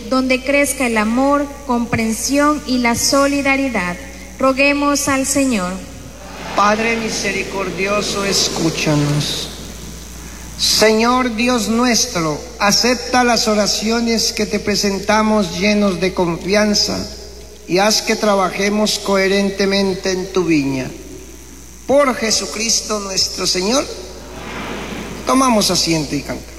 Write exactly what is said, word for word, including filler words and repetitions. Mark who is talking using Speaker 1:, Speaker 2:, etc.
Speaker 1: donde crezca el amor, comprensión y la solidaridad. Roguemos al Señor.
Speaker 2: Padre misericordioso, escúchanos. Señor Dios nuestro, acepta las oraciones que te presentamos llenos de confianza y haz que trabajemos coherentemente en tu viña. Por Jesucristo nuestro Señor. Tomamos asiento y cantamos.